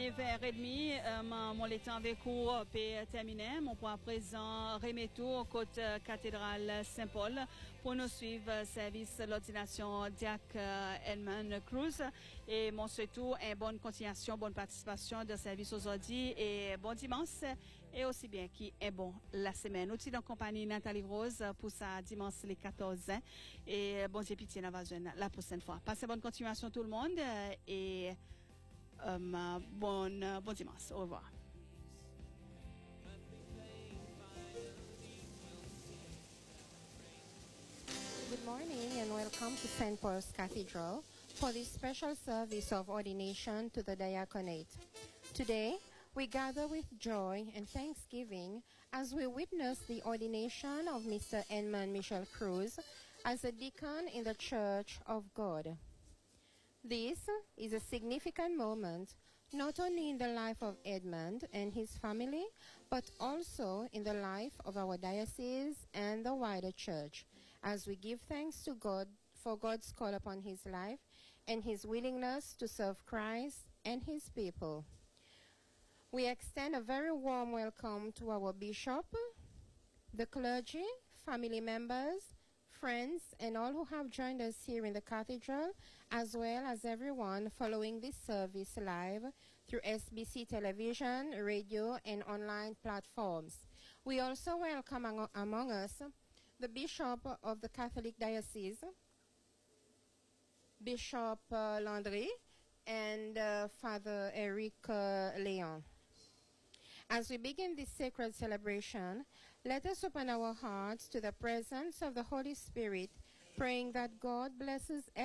9h30, mon temps avec vous peut terminer. Mon point à présent remet-tout côte cathédrale Saint-Paul pour nous suivre service l'ordination Diac Edmund Cruz et mon surtout une bonne continuation, bonne participation de service aujourd'hui et bon dimanche et aussi bien qui est bon la semaine. Nous sommes en compagnie Nathalie Rose pour sa dimanche les 14 ans et bon Dieu pitié n'a pas la prochaine fois. Passez bonne continuation tout le monde et bon dimanche. Au revoir. Good morning and welcome to St. Paul's Cathedral for this special service of ordination to the diaconate. Today, we gather with joy and thanksgiving as we witness the ordination of Mr. Edmund Michel Cruz as a deacon in the Church of God. This is a significant moment not only in the life of Edmund and his family, but also in the life of our diocese and the wider church, as we give thanks to God for God's call upon his life and his willingness to serve Christ and his people. We extend a very warm welcome to our bishop, the clergy, family members, friends, and all who have joined us here in the cathedral, as well as everyone following this service live through SBC television, radio, and online platforms. We also welcome among us the Bishop of the Catholic Diocese, Bishop Landry, and Father Eric Leon. As we begin this sacred celebration, let us open our hearts to the presence of the Holy Spirit, praying that God blesses